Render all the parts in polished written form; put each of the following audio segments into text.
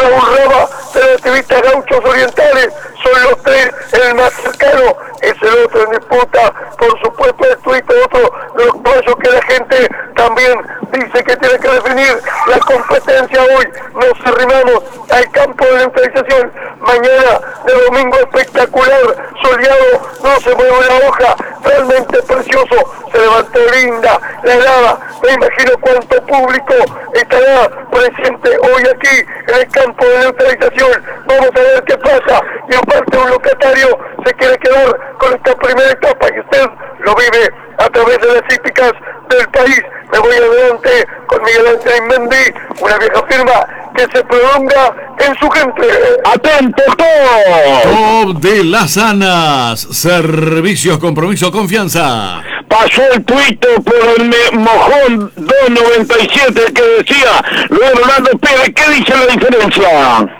Urraba, Relativistas Gauchos Orientales, son los tres, el más cercano es el otro en disputa, por supuesto el Tuito, otro de los caballos que la gente también dice que tiene que definir la competencia hoy. Nos arrimamos al campo de neutralización, mañana de domingo espectacular, soleado, no se mueve la hoja, realmente precioso, se levantó linda la helada, me imagino cuánto público estará presente hoy aquí en el campo de neutralización. Vamos a ver qué pasa, y aparte un locatario se quiere quedar con esta primera etapa y usted lo vive a través de las hípicas del país. Me voy adelante con Miguel Ángel Mendy, una vieja firma que se prolonga en su gente. ¡Atento todo! Top de las Anas, servicios, compromiso, confianza. Pasó el tuito por el mojón 297 que decía Luis Rolando Pérez. ¿Qué dice la diferencia?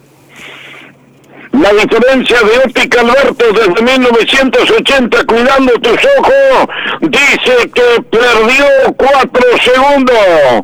La diferencia de Óptica Alberto desde 1980, cuidando tus ojos, dice que perdió 4 segundos,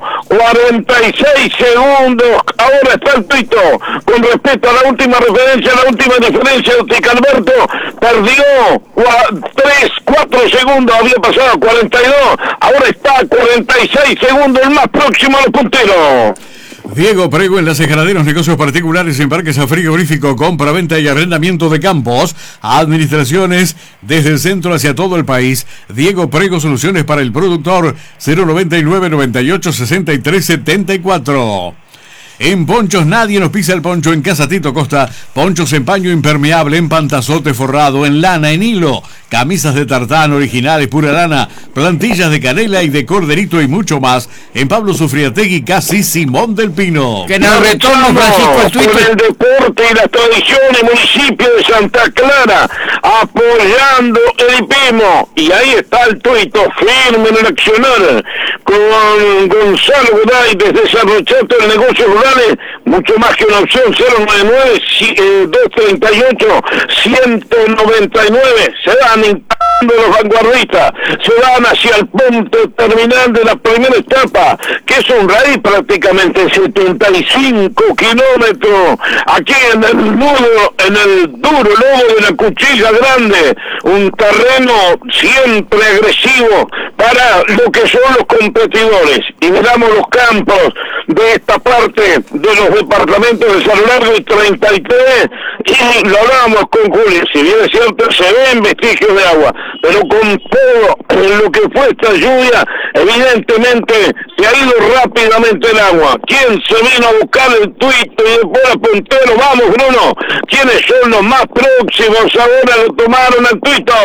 46 segundos, ahora está el tuito, con respecto a la última referencia, la última diferencia de Óptica Alberto, perdió 4 segundos, había pasado a 42, ahora está a 46 segundos, el más próximo a los punteros. Diego Prego, enlaces ganaderos, negocios particulares en parques a frigorífico, compra, venta y arrendamiento de campos, administraciones desde el centro hacia todo el país. Diego Prego, soluciones para el productor, 099 98 63 74. En ponchos nadie nos pisa el poncho. En Casa Tito Costa, ponchos en paño impermeable, en pantazote forrado, en lana, en hilo, camisas de tartán originales, pura lana, plantillas de canela y de corderito y mucho más. En Pablo Sufriategui, casi Simón del Pino. Que nos retorno, Francisco, por el deporte y las tradiciones, municipio de Santa Clara, apoyando el hipismo. Y ahí está el tuito, firme en el accionar, con Gonzalo Goday desde San Rochato, el negocio rural, mucho más que una opción, 099-238-199, se van impactando los vanguardistas, se van hacia el punto terminal de la primera etapa, que es un raíz prácticamente 75 kilómetros, aquí en el duro lobo de la Cuchilla Grande, un terreno siempre agresivo para lo que son los competidores, y miramos los campos de esta parte de los departamentos de San Largo y 33, y lo hablábamos con Julio, si bien es cierto se ven vestigios de agua, pero con todo lo que fue esta lluvia, evidentemente se ha ido rápidamente el agua. ¿Quién se vino a buscar el tuito y después a puntero? Vamos, Bruno, ¿quiénes son los más próximos ahora lo tomaron al tuito?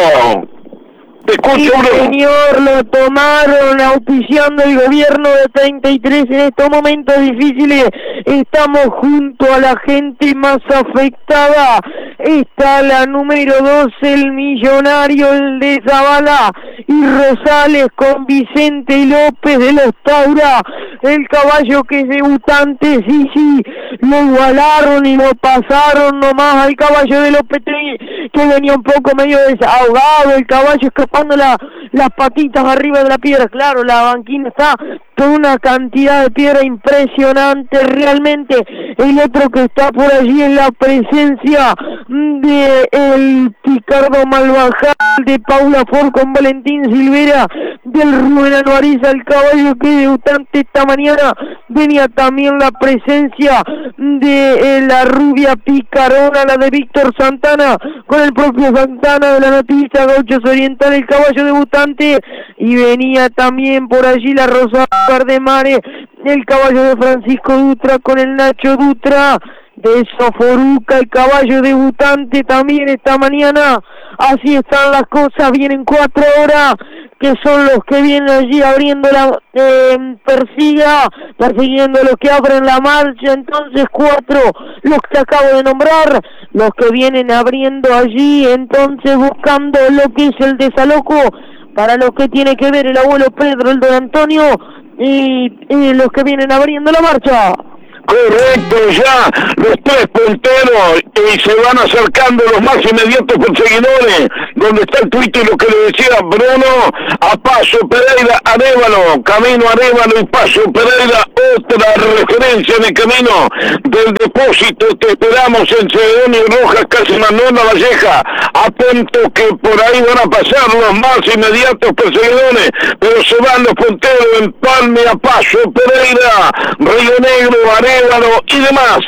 Sí, señor, lo tomaron auspiciando el gobierno de 33 en estos momentos difíciles. Estamos junto a la gente más afectada. Está la número 2, el Millonario, el de Zavala y Rosales, con Vicente López de los Taura, el caballo que es debutante. Sí, lo igualaron y lo pasaron nomás al caballo de López, que venía un poco medio desahogado, el caballo escapando las patitas arriba de la piedra. Claro, la banquina está con una cantidad de piedra impresionante realmente. El otro que está por allí es la presencia de el Picardo Malvajal, de Paula Ford con Valentín Silvera, del Rubén Anuariza, el caballo que debutante esta mañana. Venía también la presencia de la rubia Picarona, la de Víctor Santana, con el propio Santana de la Notista Gauchos Oriental, el caballo debutante. Y venía también por allí la Rosa Vardemare, el caballo de Francisco Dutra con el Nacho Dutra de Soforuca, el caballo debutante también esta mañana. Así están las cosas, vienen 4 horas, que son los que vienen allí abriendo la persiguiendo los que abren la marcha. Entonces 4 los que acabo de nombrar, los que vienen abriendo allí, entonces buscando lo que es el desalojo para lo que tiene que ver el abuelo Pedro, el don Antonio, y los que vienen abriendo la marcha. Correcto, ya los tres punteros y se van acercando los más inmediatos perseguidores, donde está el tuit y lo que le decía Bruno, a Paso Pereira, Arévalo, camino Arévalo y Paso Pereira, otra referencia en el camino del depósito. Te esperamos en Celedonio y Rojas, casi Manuel Valleja, atento que por ahí van a pasar los más inmediatos perseguidores, pero se van los punteros en Palme, a Paso Pereira, Río Negro, Arévalo y demás.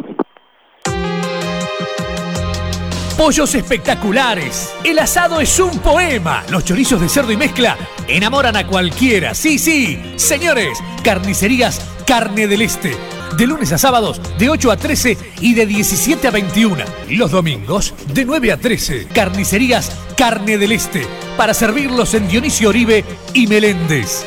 Pollos espectaculares. El asado es un poema. Los chorizos de cerdo y mezcla enamoran a cualquiera. Sí, sí. Señores, Carnicerías Carne del Este. De lunes a sábados, de 8 a 13 y de 17 a 21. Los domingos, de 9 a 13. Carnicerías Carne del Este. Para servirlos en Dionisio Oribe y Meléndez.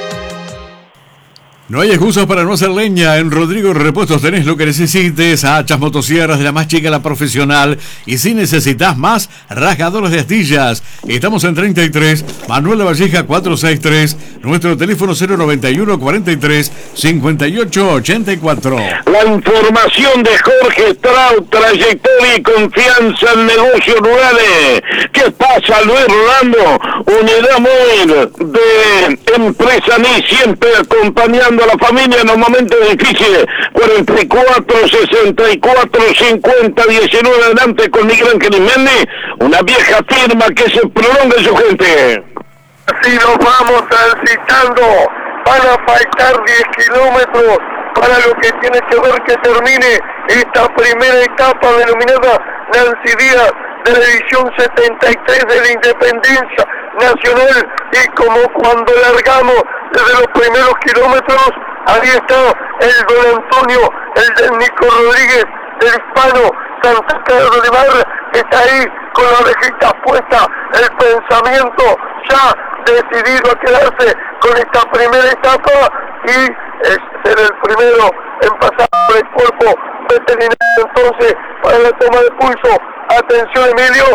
No hay excusas para no hacer leña. En Rodrigo Repuestos tenés lo que necesites. Hachas, motosierras, de la más chica a la profesional. Y si necesitas más, rasgadores de astillas. Estamos en 33, Manuel Valleja 463. Nuestro teléfono 091 43 58 84. La información de Jorge Straub, trayectoria y confianza en negocios rurales. ¿Qué pasa, Luis Rolando? Unidad móvil de Empresa NI, siempre acompañando a la familia en los momentos difíciles. 44 64 50 19 adelante con Miguel Ángel Ismendi, una vieja firma que se prolonga en su gente. Así nos vamos transitando, van a faltar 10 kilómetros para lo que tiene que ver que termine esta primera etapa denominada Nancy Díaz de la edición 73 de la Independencia Nacional, y como cuando largamos desde los primeros kilómetros, ahí está el don Antonio, el del Nico Rodríguez, el hispano Santa Clara de Olivar, está ahí con la orejita puesta, el pensamiento ya decidido a quedarse con esta primera etapa y ser el primero en pasar por el cuerpo veterinario. Entonces, para la toma de pulso, atención Emilio,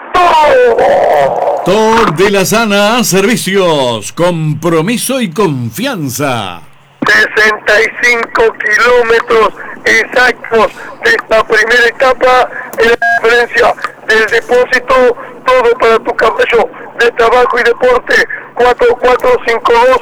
Tor de la Sana Servicios, compromiso y confianza. 65 kilómetros exactos de esta primera etapa, en la diferencia del depósito, todo para tu caballo de trabajo y deporte. 4452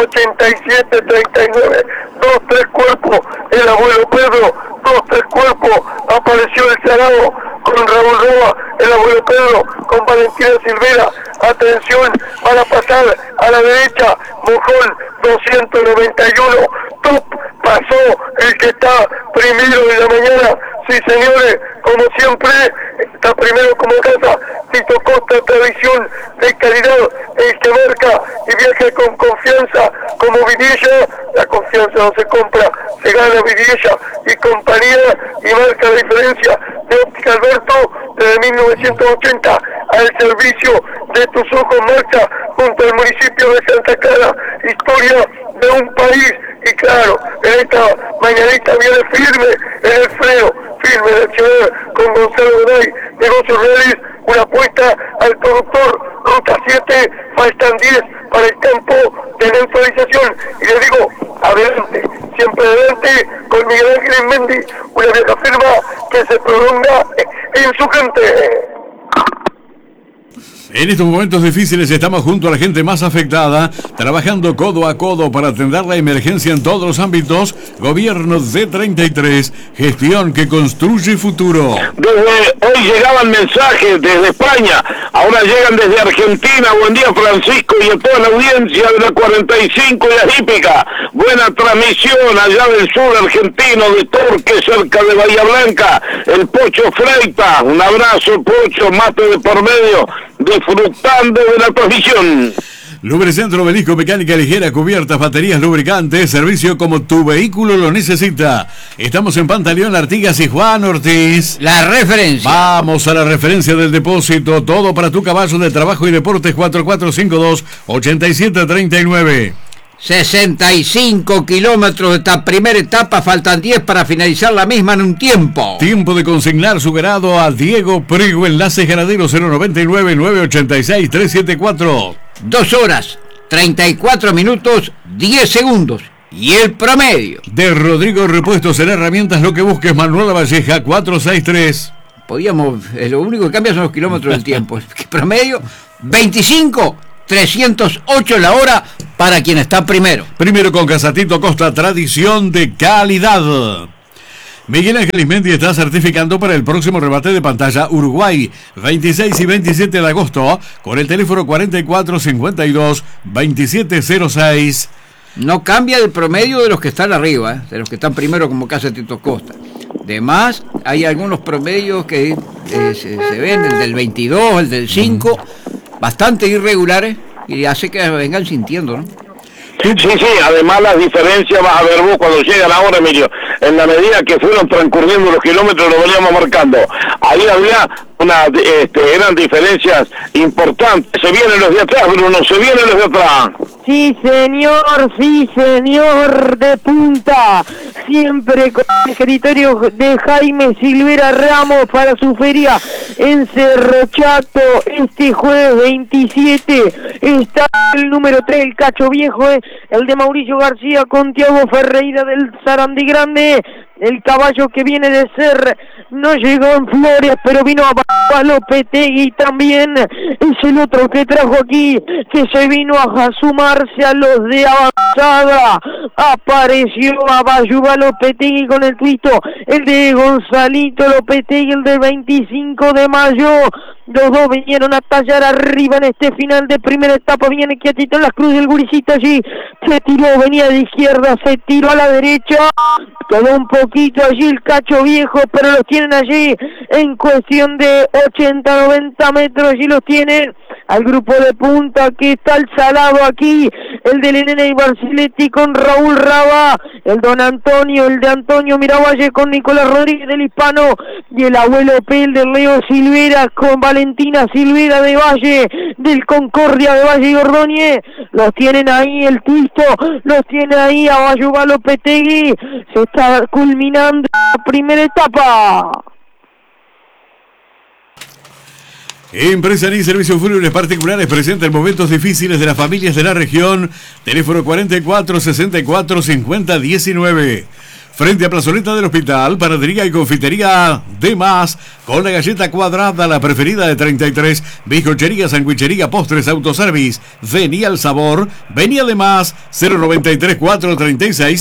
8739, 2-3 cuerpos, el abuelo Pedro, 2-3 cuerpos, apareció el Sarao con Raúl Roa, el abuelo Pedro con Valentina Silvera. Atención, van a pasar a la derecha, Mojón 291, top, pasó el que está primero de la mañana. Sí, señores, como siempre, está primero como casa, Tito Costa, tradición de calidad, el que marca y viaja con confianza, como Vidilla. La confianza no se compra, se gana. Vidilla y compañía, y marca la diferencia de Óptica Alberto desde 1980 al servicio de tus ojos. Marca junto al municipio de Santa Clara, historia de un país. Y claro, en esta mañanita viene firme en el freno, firme de Chávez con Gonzalo Donay, Negocios Reales, una apuesta al productor, ruta 7, faltan 10 para el campo de neutralización. Y le digo, adelante, siempre adelante, con Miguel Ángel Ismendi, una vieja firma que se prolonga en su gente. En estos momentos difíciles estamos junto a la gente más afectada, trabajando codo a codo para atender la emergencia en todos los ámbitos. Gobierno de 33, gestión que construye futuro. Desde hoy llegaban mensajes desde España, ahora llegan desde Argentina. Buen día, Francisco, y a toda la audiencia de la 45 y la hípica. Buena transmisión allá del sur argentino, de Torque, cerca de Bahía Blanca. El Pocho Freita, un abrazo, Pocho, mate de por medio, disfrutando de la transmisión. Lubricentro Belisco, mecánica ligera, cubiertas, baterías, lubricantes, servicio como tu vehículo lo necesita. Estamos en Pantaleón, Artigas y Juan Ortiz. La referencia. Vamos a la referencia del depósito. Todo para tu caballo de trabajo y deportes. 4452-8739. 65 kilómetros de esta primera etapa, faltan 10 para finalizar la misma en un tiempo. Tiempo de consignar su grado a Diego Prigo, enlace ganadero 099-986-374. 2 horas, 34 minutos, 10 segundos. Y el promedio de Rodrigo Repuestos en herramientas, lo que busques, Manuel Valleja, 463. lo único que cambia son los kilómetros del tiempo. El promedio, 25.308 la hora para quien está primero. Primero con Casatito Costa, tradición de calidad. Miguel Ángel Ismendi está certificando para el próximo rebate de pantalla Uruguay, 26 y 27 de agosto, con el teléfono 4452-2706. No cambia el promedio de los que están arriba, de los que están primero como Casatito Costa. Además, hay algunos promedios que se ven, el del 22, el del 5, bastante irregulares, y hace que vengan sintiendo, ¿no? Sí, además las diferencias vas a ver vos cuando llega la hora, Emilio, en la medida que fueron transcurriendo los kilómetros lo veníamos marcando, ahí había eran diferencias importantes. Se vienen los de atrás, Bruno, se vienen los de atrás. Sí, señor, de punta, siempre con el criterio de Jaime Silvera Ramos para su feria en Cerro Chato. Este jueves 27 está el número 3, el Cacho Viejo, el de Mauricio García con Tiago Ferreira del Sarandí Grande. El caballo que viene de ser, no llegó en Flores, pero vino a Lopetegui también. Es el otro que trajo aquí, que se vino a sumarse a los de avanzada. Apareció a Bayuba Lopetegui con el tuito, el de Gonzalito Lopetegui, el del 25 de mayo. Los dos vinieron a tallar arriba en este final de primera etapa. Viene quietito en las cruces del gurisito allí. Se tiró, venía de izquierda, se tiró a la derecha. Quedó un poquito allí el Cacho Viejo, pero los tienen allí en cuestión de 80-90 metros. Y los tienen al grupo de punta que está el salado aquí. El de Lenena y Barciletti con Raúl Raba. El don Antonio, el de Antonio Miravalle con Nicolás Rodríguez del Hispano. Y el abuelo Pel de Leo Silvera con Valentina Silvera de Valle, del Concordia de Valle y Ordóñez. Los tienen ahí el Twisto, los tiene ahí a Bayuba Lopetegui. Se está culminando la primera etapa. Empresari y Servicios Fúnebres Particulares presenta en momentos difíciles de las familias de la región. Teléfono 44 64 50 19. Frente a Plazoleta del Hospital, panadería y confitería de más, con la galleta cuadrada, la preferida de 33, bizcochería, sandwichería, postres, autoservice, venía el sabor, venía de más, 093 436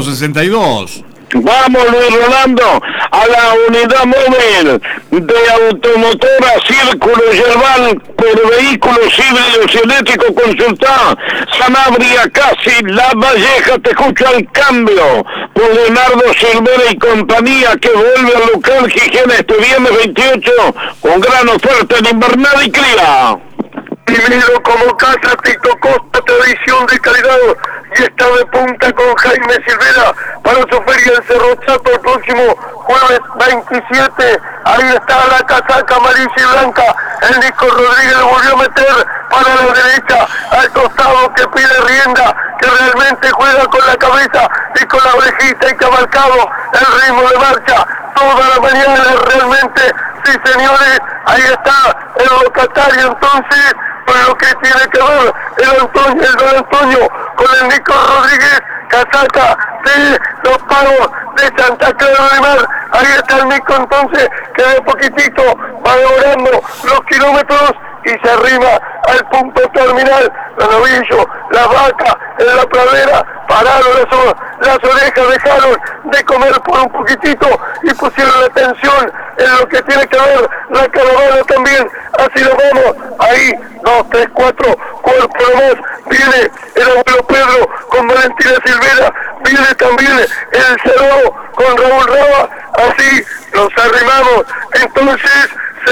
662. Vamos, Luis Rolando, a la unidad móvil de automotora Círculo Yerbal por vehículos híbridos y eléctricos. Consulta Sanabria, Casi, La Valleja. Te escucho al cambio por Leonardo Silvera y compañía, que vuelve al local Gijena este viernes 28 con gran oferta en invernal y cría. Primero como casa Tito Costa, tradición de calidad, y está de punta con Jaime Silvera para su feria en Cerro Chato el próximo jueves 27. Ahí está la casaca amarilla y blanca. El Nico Rodríguez lo volvió a meter para la derecha, al costado, que pide rienda, que realmente juega con la cabeza y con la orejita, y cabalcado el ritmo de marcha toda la mañana realmente. Sí, señores, ahí está el locatario entonces, con lo que tiene que ver el don Antonio con el Nico Rodríguez, casaca de los Pagos de Santa Clara de Mar. Ahí está el Nico entonces, que de poquitito va logrando los kilómetros y se arrima al punto terminal. Los novillos, las vacas en la pradera pararon las orejas, dejaron de comer por un poquitito y pusieron la atención en lo que tiene que ver la caravana también. Así lo vemos, ahí 2, 3, 4 cuerpos más. Viene el abuelo Pedro con Valentina Silvera, viene también el Cerro con Raúl Raba. Así nos arrimamos entonces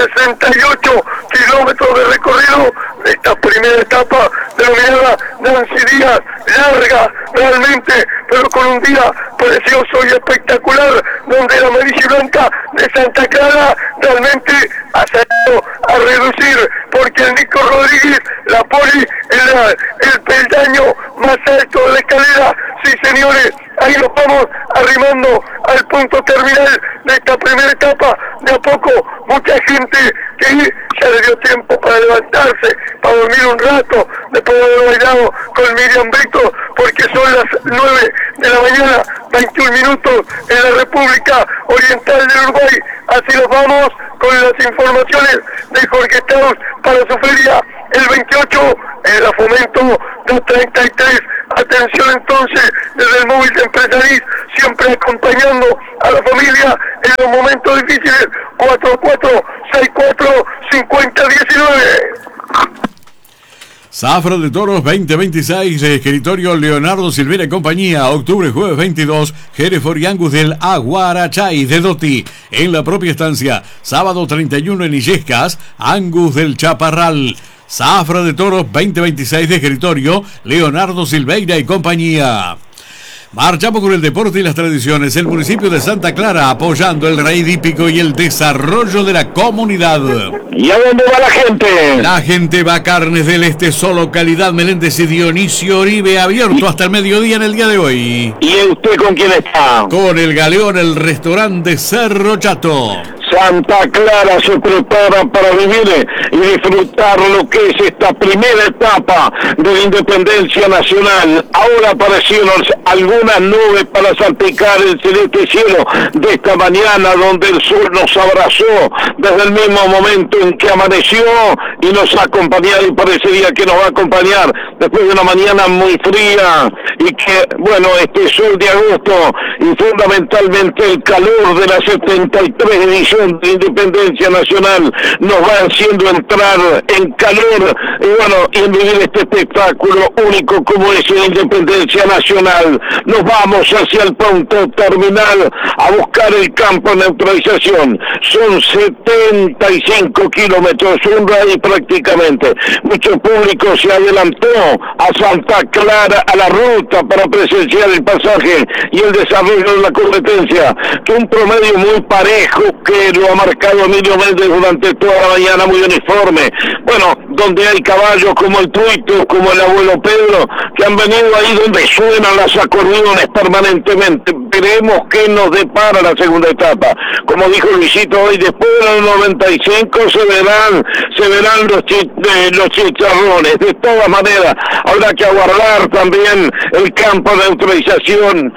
68 kilómetros de recorrido de esta primera etapa denominada Nancy Díaz, larga realmente, pero con un día precioso y espectacular, donde la amarilla y blanca de Santa Clara realmente ha salido a reducir, porque el Nico Rodríguez la pone en el peldaño más alto de la escalera. Sí, señores, ahí nos vamos arrimando al punto punto terminal de esta primera etapa. De a poco, mucha gente que ya le dio tiempo para levantarse, para dormir un rato, después de haber bailado con Miriam Brito, porque son las 9 de la mañana, 21 minutos en la República Oriental del Uruguay. Así nos vamos con las informaciones de Jorge Strauss para su feria el 28 en la Fomento 233. Atención entonces desde el móvil de Empresariz, siempre acompañando a la familia en los momentos difíciles. 4464-5019. Zafra de Toros 2026, escritorio Leonardo Silveira y compañía, octubre, jueves 22, Hereford y Angus del Aguarachay de Doti, en la propia estancia, sábado 31 en Illescas, Angus del Chaparral. Zafra de Toros 2026 de escritorio Leonardo Silveira y compañía. Marchamos con el deporte y las tradiciones. El municipio de Santa Clara apoyando el raíz hípico y el desarrollo de la comunidad. ¿Y a dónde va la gente? La gente va a Carnes del Este, solo calidad Meléndez y Dionisio Oribe, abierto hasta el mediodía en el día de hoy. ¿Y usted con quién está? Con el Galeón, el restaurante Cerro Chato. Santa Clara se prepara para vivir y disfrutar lo que es esta primera etapa de la independencia nacional. Ahora aparecieron algunas nubes para salpicar el celeste cielo de esta mañana, donde el sol nos abrazó desde el mismo momento en que amaneció y nos ha acompañado, y parecería que nos va a acompañar después de una mañana muy fría, y que, bueno, este sol de agosto y fundamentalmente el calor de la 73 edición de Independencia Nacional nos va haciendo entrar en calor y bueno, y en vivir este espectáculo único como es la Independencia Nacional. Nos vamos hacia el punto terminal a buscar el campo de neutralización. Son 75 kilómetros, un radio prácticamente. Mucho público se adelantó a Santa Clara, a la ruta, para presenciar el pasaje y el desarrollo de la competencia, que un promedio muy parejo que lo ha marcado Emilio Méndez durante toda la mañana, muy uniforme. Bueno, donde hay caballos como el Tuito, como el abuelo Pedro, que han venido ahí donde suenan las acordeones permanentemente. Veremos qué nos depara la segunda etapa. Como dijo Luisito hoy, después de los 95 se verán los chicharrones. De todas maneras, habrá que aguardar también el campo de neutralización,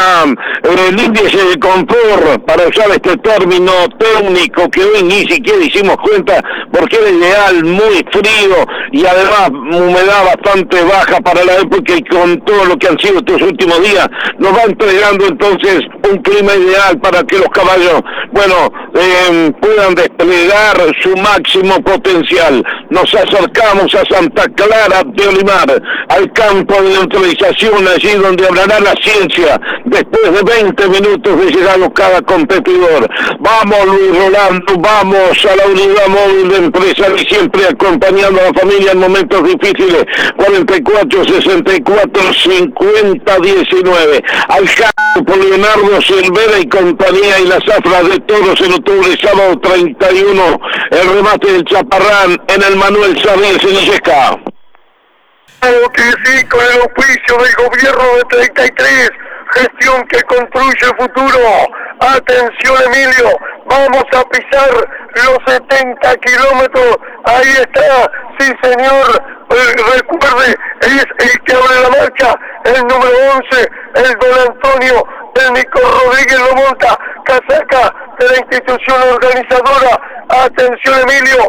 el índice de confort, para usar este término técnico que hoy ni siquiera hicimos cuenta, porque era ideal, muy frío y además humedad bastante baja para la época, y con todo lo que han sido estos últimos días nos va entregando entonces un clima ideal para que los caballos, bueno, puedan desplegar su máximo potencial. Nos acercamos a Santa Clara de Olimar, al campo de neutralización, allí donde hablará la ciencia después de 20 minutos de llegado cada competidor. Vamos, Luis Rolando, vamos a la unidad móvil de empresa y siempre acompañando a la familia en momentos difíciles. 44 64 50 19. Al campo por Leonardo Silveira y compañía, y las Zafras de Toros en octubre, sábado 31. El remate del Chaparrán en el Manuel Sarriés en Illescas. Claro que sí, con el auspicio del gobierno de 33, gestión que construye el futuro. Atención, Emilio, vamos a pisar los 70 kilómetros. Ahí está, sí señor, recuerde, es el que abre la marcha, el número 11, el don Antonio, el Nico Rodríguez lo monta, casaca de la institución organizadora. Atención, Emilio,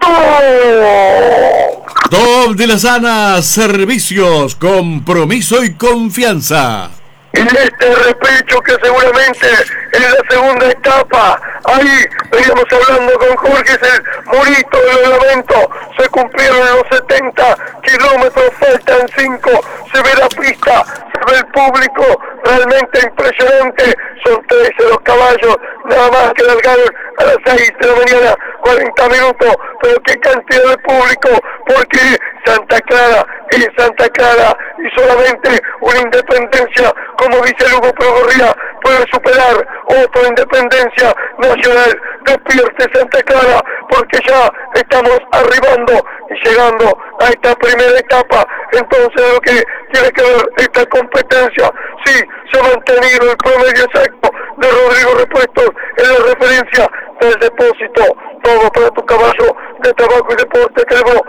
Top de la Sana, servicios, compromiso y confianza. En este repecho que seguramente en la segunda etapa, ahí veníamos hablando con Jorge, es el murito del lamento, se cumplieron los 70 kilómetros, faltan 5, se ve la pista, se ve el público, realmente impresionante, son 13 los caballos, nada más que largaron a las 6 de la mañana, 40 minutos, pero qué cantidad de público, porque Santa Clara es Santa Clara, y solamente una independencia, como dice Lugo Progrorría, puede superar otra independencia nacional. Despierte Santa Clara, porque ya estamos arribando y llegando a esta primera etapa. Entonces, lo que tiene que ver esta competencia, sí, se ha mantenido el promedio exacto de Rodrigo Repuestos en la referencia del depósito. Todo para tu caballo de trabajo y deporte. Tenemos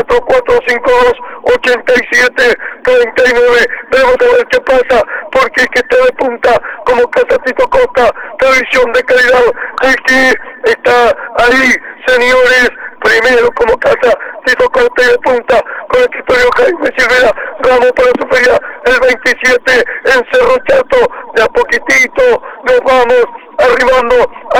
4452-8739. Vamos a ver qué pasa, porque el que está de punta como Casa Tito Costa, televisión de calidad, el que está ahí, señores, primero como Casa Tito Costa y de punta con el escritorio Jaime Silvera Ramos para su feria el 27 en Cerro Chato. De a poquitito nos vamos arribando